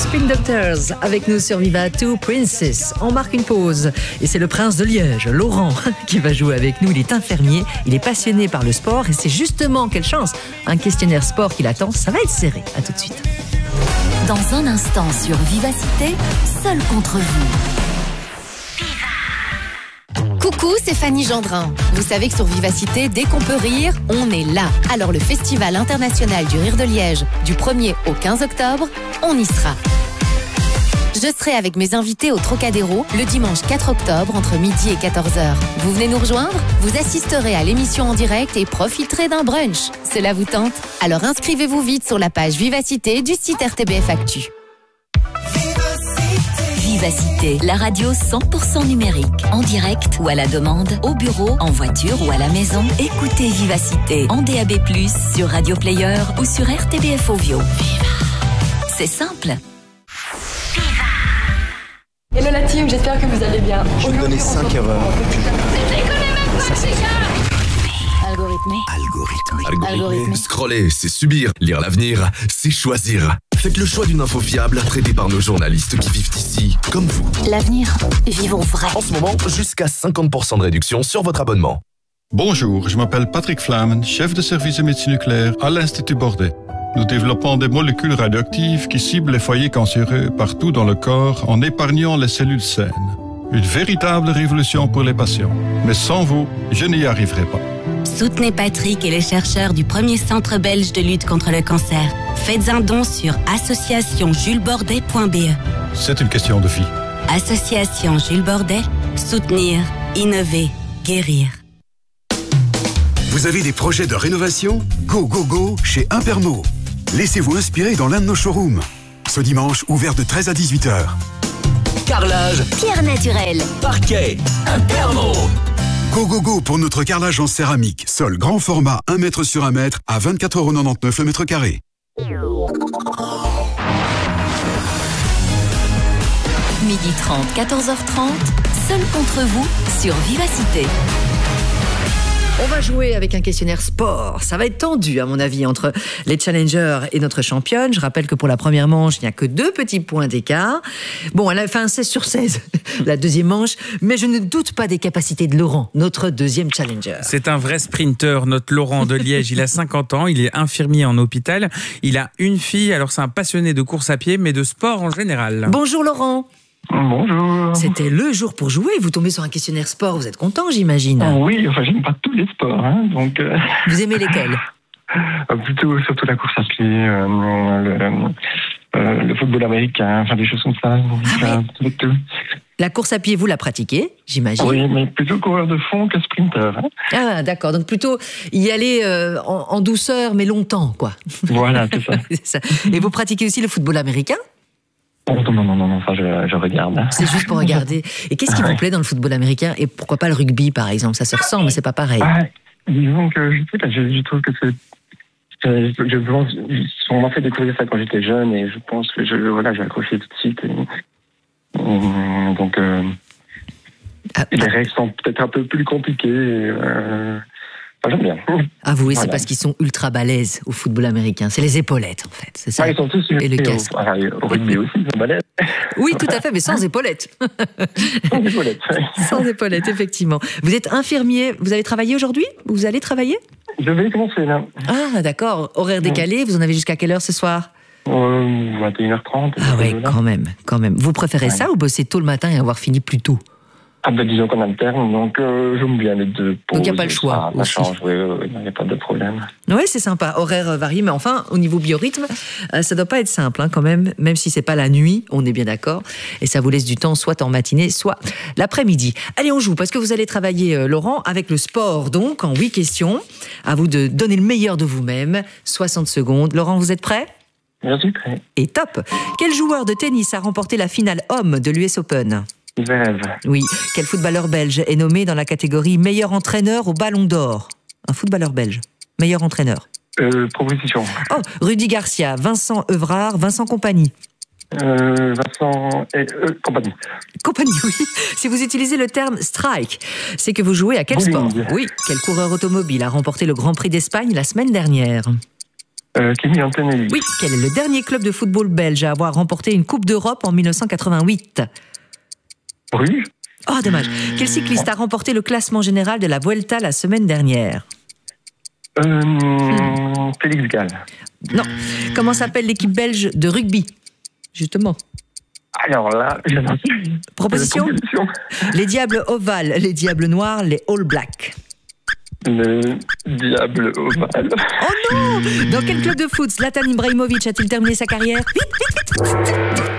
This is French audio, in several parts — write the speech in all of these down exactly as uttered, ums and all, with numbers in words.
Spin Doctors avec nous sur Viva Two Princess. On marque une pause et c'est le prince de Liège, Laurent, qui va jouer avec nous. Il est infirmier, il est passionné par le sport et c'est justement, quelle chance, un questionnaire sport qui l'attend. Ça va être serré. À tout de suite. Dans un instant sur Vivacité, seul contre vous. Coucou, c'est Fanny Gendrin. Vous savez que sur Vivacité, dès qu'on peut rire, on est là. Alors le Festival international du rire de Liège, du premier au quinze octobre, on y sera. Je serai avec mes invités au Trocadéro le dimanche quatre octobre entre midi et quatorze heures. Vous venez nous rejoindre? Vous assisterez à l'émission en direct et profiterez d'un brunch. Cela vous tente? Alors inscrivez-vous vite sur la page Vivacité du site R T B F Actu. Vivacité, la radio cent pour cent numérique, en direct ou à la demande, au bureau, en voiture ou à la maison. Écoutez Vivacité en D A B plus, sur Radio Player ou sur R T B F Ovio. Viva. C'est simple. Hello la team, j'espère que vous allez bien. Je vais donner cinq erreurs. Algorithmé. Algorithmique. Algorithmique. Scroller, c'est subir. Lire l'avenir, c'est choisir. Faites le choix d'une info fiable, traitée par nos journalistes qui vivent ici, comme vous. L'avenir, vivons vrai. En ce moment, jusqu'à cinquante pour cent de réduction sur votre abonnement. Bonjour, je m'appelle Patrick Flamen, chef de service de médecine nucléaire à l'Institut Bordet. Nous développons des molécules radioactives qui ciblent les foyers cancéreux partout dans le corps en épargnant les cellules saines. Une véritable révolution pour les patients. Mais sans vous, je n'y arriverai pas. Soutenez Patrick et les chercheurs du premier centre belge de lutte contre le cancer. Faites un don sur association jules bordet point b e. C'est une question de vie. Association Jules Bordet, soutenir, innover, guérir. Vous avez des projets de rénovation? Go, go, go chez Impermo. Laissez-vous inspirer dans l'un de nos showrooms. Ce dimanche, ouvert de treize à dix-huit heures. Carrelage, Pierre naturelle, parquet, Impermo. Go, go, go pour notre carrelage en céramique. Sol grand format un mètre sur un mètre à vingt-quatre euros quatre-vingt-dix-neuf le mètre carré. midi trente, quatorze heures trente, seul contre vous sur Vivacité. On va jouer avec un questionnaire sport. Ça va être tendu, à mon avis, entre les challengers et notre championne. Je rappelle que pour la première manche, il n'y a que deux petits points d'écart. Bon, elle a fait un seize sur seize, la deuxième manche, mais je ne doute pas des capacités de Laurent, notre deuxième challenger. C'est un vrai sprinter, notre Laurent de Liège. Il a cinquante ans, il est infirmier en hôpital. Il a une fille, alors c'est un passionné de course à pied, mais de sport en général. Bonjour Laurent. Bonjour. C'était le jour pour jouer. Vous tombez sur un questionnaire sport, vous êtes content, j'imagine. Oui, enfin, j'aime pas tous les sports, hein, donc. Euh... Vous aimez lesquels? Plutôt, surtout la course à pied, euh, le, euh, le football américain, enfin des choses comme ça. Donc, ah oui. Tout. La course à pied, vous la pratiquez, j'imagine. Oui, mais plutôt coureur de fond que sprinter. Hein. Ah, d'accord. Donc plutôt y aller euh, en, en douceur, mais longtemps, quoi. Voilà, c'est ça. C'est ça. Et vous pratiquez aussi le football américain? Non, non, non, non, non, ça je, je regarde. C'est juste pour regarder. Et qu'est-ce qui vous plaît dans le football américain? Et pourquoi pas le rugby, par exemple? Ça se ressemble, mais c'est pas pareil. Ah, disons que je, sais pas, je, je trouve que c'est... Je, je pense, on m'a fait découvrir ça quand j'étais jeune et je pense que je, voilà, j'ai accroché tout de suite. Et, et, donc, euh, ah, les règles sont peut-être un peu plus compliquées. Et, euh, j'aime bien. Ah oui, voilà. C'est parce qu'ils sont ultra balèzes au football américain. C'est les épaulettes, en fait. C'est ça. Ah, ils sont tous et le casque. Au, ah, au rugby aussi, ils sont balèzes. Oui, tout à fait, mais sans épaulettes. Sans épaulettes, oui. Sans épaulettes, effectivement. Vous êtes infirmier. Vous avez travaillé aujourd'hui? Vous allez travailler? Je vais commencer, là. Ah, d'accord. Horaire décalé. Vous en avez jusqu'à quelle heure ce soir? euh, vingt et une heures trente. Ah ouais, quand même, quand même. Vous préférez ouais. ça ou bosser tôt le matin et avoir fini plus tôt? Ah ben disons qu'on alterne, donc euh, j'aime bien les deux pauses. Donc il n'y a pas le choix. Ça, ça change, oui, il n'y a pas de problème. Oui, c'est sympa, horaire varie, mais enfin, au niveau biorhythme, euh, ça ne doit pas être simple hein, quand même, même si ce n'est pas la nuit, on est bien d'accord, et ça vous laisse du temps soit en matinée, soit l'après-midi. Allez, on joue, parce que vous allez travailler, euh, Laurent, avec le sport, donc, en huit questions. À vous de donner le meilleur de vous-même, soixante secondes. Laurent, vous êtes prêt? Je suis prêt. Et top. Quel joueur de tennis a remporté la finale homme de l'U S Open? Zverev. Oui. Quel footballeur belge est nommé dans la catégorie meilleur entraîneur au Ballon d'Or? Un footballeur belge. Meilleur entraîneur. Euh, proposition. Oh, Rudy Garcia, Vincent Evrard, Vincent Compagnie. Euh, Vincent et, euh, Compagnie. Compagnie, oui. Si vous utilisez le terme strike, c'est que vous jouez à quel Bowling. sport? Oui. Quel coureur automobile a remporté le Grand Prix d'Espagne la semaine dernière? Euh, Kimi Antonelli. Oui, quel est le dernier club de football belge à avoir remporté une Coupe d'Europe en mille neuf cent quatre-vingt-huit? Bruges. Oh, dommage. Quel cycliste a remporté le classement général de la Vuelta la semaine dernière? Euh, hmm. Félix Gall. Non. Comment s'appelle l'équipe belge de rugby? Justement. Alors là, je n'en sais rien. Proposition? Les Diables Ovales, les Diables Noirs, les All Blacks. Le Diable Ovale. Oh non! Dans quel club de foot Zlatan Ibrahimovic a-t-il terminé sa carrière? Vite, vite, vite, vite.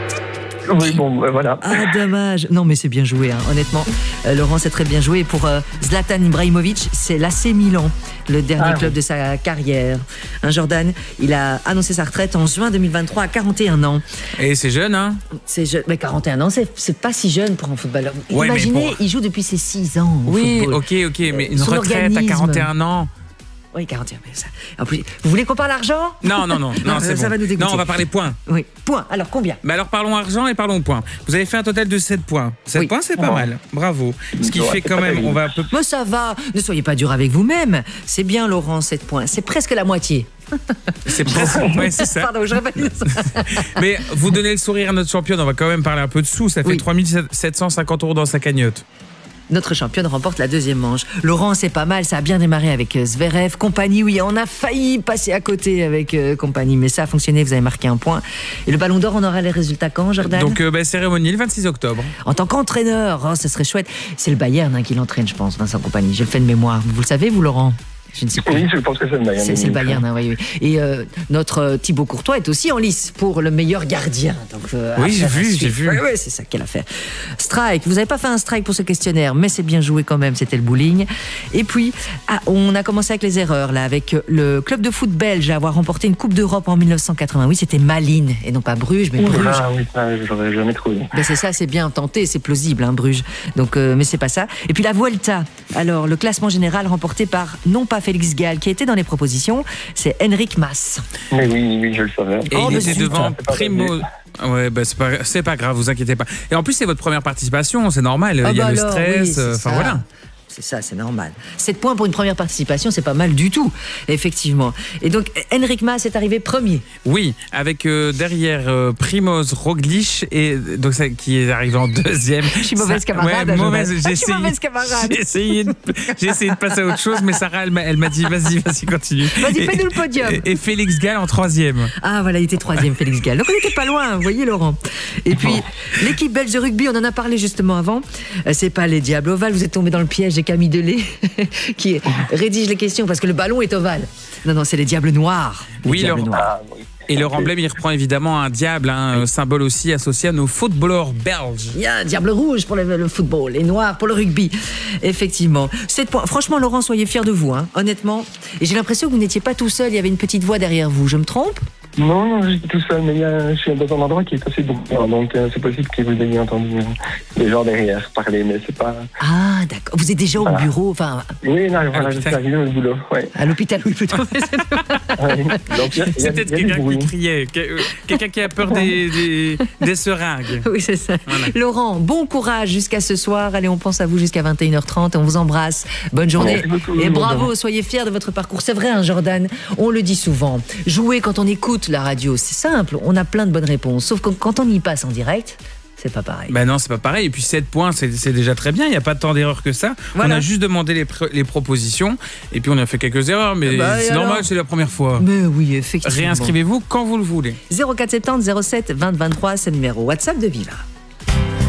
Oui, bon, ben voilà. Ah, dommage. Non, mais c'est bien joué, hein, honnêtement. Euh, Laurent, c'est très bien joué. Pour euh, Zlatan Ibrahimovic, c'est l'A C Milan, le dernier ah, club oui. de sa carrière. Hein, Jordan, il a annoncé sa retraite en juin deux mille vingt-trois à quarante et un ans. Et c'est jeune, hein? C'est jeune. Mais quarante et un ans, c'est, c'est pas si jeune pour un footballeur. Ouais, Imaginez, pour... il joue depuis ses six ans au oui, football. ok, ok, mais une Son retraite organisme. à quarante et un ans. Oui, quarante et un. Mais ça... En plus, vous voulez qu'on parle argent? Non, non, non, non, c'est ça bon. va nous dégoûter. Non, on va parler points. Oui, points. Alors, combien? Bah alors parlons argent et parlons points. Vous avez fait un total de sept points. sept Oui. points, c'est pas Oh. mal. Bravo. Ce qui Ouais, fait c'est quand pas même, terrible. on va un peu... Mais ça va, ne soyez pas dur avec vous-même. C'est bien, Laurent, sept points. C'est presque la moitié. C'est presque... Ouais, c'est ça. Pardon, je répète ça. Mais vous donnez le sourire à notre championne, on va quand même parler un peu de sous. Ça fait Oui. trois mille sept cent cinquante euros dans sa cagnotte. Notre championne remporte la deuxième manche. Laurent, c'est pas mal, ça a bien démarré avec euh, Zverev. Compagnie, oui, on a failli passer à côté avec euh, Compagnie, mais ça a fonctionné, vous avez marqué un point. Et le Ballon d'Or, on aura les résultats quand, Jordan? Donc, euh, bah, cérémonie le vingt-six octobre. En tant qu'entraîneur, oh, ça serait chouette. C'est le Bayern hein, qui l'entraîne, je pense, Vincent Compagnie. Je le fais de mémoire. Vous le savez, vous, Laurent? Je ne sais pas. Oui, je pense que c'est le Bayern. C'est, c'est le Bayern, hein, oui, oui. Et euh, notre euh, Thibaut Courtois est aussi en lice pour le meilleur gardien. Donc, euh, Oui, j'ai affaire à vu, suivre. j'ai vu. Oui, oui, c'est ça qu'elle a fait. Strike, vous n'avez pas fait un strike pour ce questionnaire, mais c'est bien joué quand même, c'était le bowling. Et puis, ah, on a commencé avec les erreurs, là, avec le club de foot belge à avoir remporté une Coupe d'Europe en mille neuf cent quatre-vingt-huit. C'était Malines, et non pas Bruges, mais Bruges. Ah oui, ça, j'aurais jamais trouvé. Ben c'est ça, c'est bien tenté, c'est plausible, hein, Bruges. Donc, euh, mais c'est pas ça. Et puis la Vuelta. Alors, le classement général remporté par, non pas Félix Gall, qui était dans les propositions, c'est Enric Mas. Mais oui, oui, je le savais. Et Oh, il mais était zut, devant c'est pas Primo... Ouais, bah, c'est pas, c'est pas grave, vous inquiétez pas. Et en plus, c'est votre première participation, c'est normal. Ah il y a bah le alors, stress, oui, c'est euh, enfin ça. voilà. C'est ça, c'est normal. sept points pour une première participation, c'est pas mal du tout, effectivement. Et donc, Enric Mas est arrivé premier. Oui, avec euh, derrière euh, Primoz Roglic et donc ça, qui est arrivé en deuxième. Je suis mauvaise Ça- camarade, Ouais, Jonas. mauvaise. Ah, J'ai je suis essayé, mauvaise camarade. j'ai essayé, de, j'ai essayé de passer à autre chose, mais Sarah, elle m'a, elle m'a dit vas-y, vas-y, continue. Vas-y, Et- fais-nous le podium. Et, et Félix Gall en troisième. Ah voilà, il était troisième, Félix Gall. Donc on n'était pas loin, vous voyez Laurent. Et puis l'équipe belge de rugby, on en a parlé justement avant. Euh, C'est pas les Diables Ovales, vous êtes tombé dans le piège de Camille Delay qui rédige les questions parce que le ballon est ovale. Non, non, c'est les Diables Noirs. Les Oui, Diables leur- Noirs. Ah, oui. Et leur emblème, il reprend évidemment un diable, un euh, symbole aussi associé à nos footballeurs belges. Il y a un diable rouge pour le, le football et noir pour le rugby. Effectivement. sept points. Franchement, Laurent, soyez fiers de vous, hein, honnêtement. Et j'ai l'impression que vous n'étiez pas tout seul, il y avait une petite voix derrière vous. Je me trompe? Non, non, j'étais tout seul, mais il y a, je suis dans un endroit qui est assez bruyant, donc euh, c'est possible que vous ayez entendu euh, des gens derrière parler, mais c'est pas... Ah, d'accord. Vous êtes déjà au Voilà. bureau, enfin, Oui, non, voilà, je suis l'hôpital. arrivé au boulot, ouais. à l'hôpital, oui, plutôt. Ouais. Donc, il y a- il y C'est a- peut-être il y a du quelqu'un bruit. qui criait, que- euh, quelqu'un qui a peur des, des, des seringues. Oui, c'est ça. Voilà. Laurent, bon courage jusqu'à ce soir. Allez, on pense à vous jusqu'à vingt et une heures trente. On vous embrasse. Bonne journée. Merci beaucoup, Et bonne bravo, journée. soyez fiers de votre parcours. C'est vrai, hein, Jordan, on le dit souvent. Jouer quand on écoute la radio, c'est simple. On a plein de bonnes réponses. Sauf que quand on y passe en direct, c'est pas pareil. Ben non, c'est pas pareil. Et puis sept points, c'est, c'est déjà très bien. Il n'y a pas tant d'erreurs que ça. Voilà. On a juste demandé les, pr- les propositions. Et puis on a fait quelques erreurs. Mais Bah, et c'est alors normal, c'est la première fois. Mais oui, effectivement. Réinscrivez-vous quand vous le voulez. zéro quatre soixante-dix zéro sept vingt vingt-trois, c'est le numéro WhatsApp de Viva.